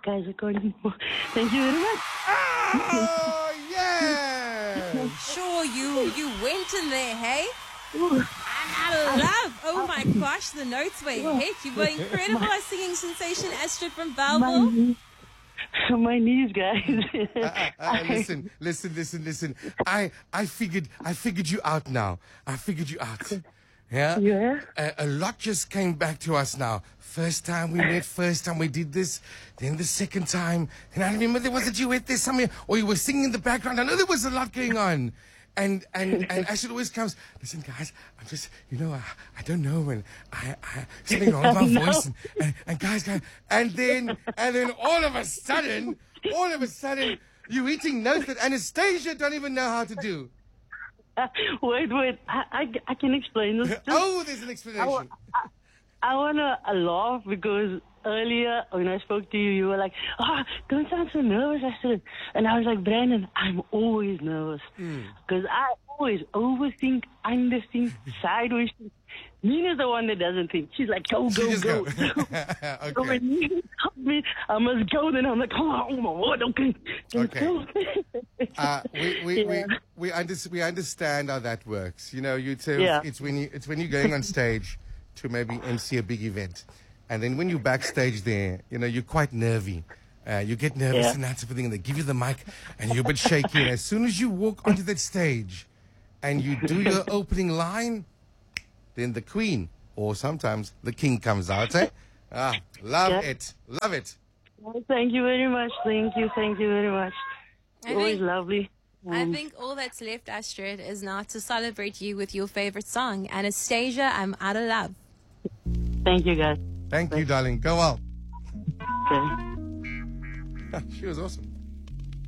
guys, I can't anymore. Thank you very much. Oh, yeah. Sure, you went in there, hey? Ooh. And I love. Oh my gosh, the notes were hit. You were incredible at singing Sensation Astrid from Belleville. My knees, guys. Listen. I figured you out now. I figured you out. Yeah? Yeah? A lot just came back to us now. First time we met, first time we did this, then the second time. And I remember there was a duet there somewhere, or you were singing in the background. I know there was a lot going on. And Astrid always comes, listen, guys, I'm just, I don't know, and I something wrong with my voice, and guys, and then all of a sudden, you're eating notes that Anastasia don't even know how to do. Wait. I can explain this. There's an explanation. I want to laugh because earlier when I spoke to you, you were like, don't sound so nervous, Astrid. And I was like, Brandon, I'm always nervous. Because I always overthink, underthink, sideways think. Nina's the one that doesn't think. She's like, go. Okay. So when Nina tells me I must go, then I'm like, oh my word, okay. We understand how that works. You too. Yeah. It's when you're going on stage to maybe MC a big event, and then when you're backstage there, you're quite nervy. You get nervous and that type of thing, and they give you the mic, and you're a bit shaky. And as soon as you walk onto that stage, and you do your opening line, then the Queen or sometimes the King comes out. Love it. Thank you very much. Thank you very much. Always lovely. I think all that's left, Astrid, is now to celebrate you with your favorite song, Anastasia, I'm Out of Love. Thank you, guys. Thank you, darling. Go well. Okay. She was awesome.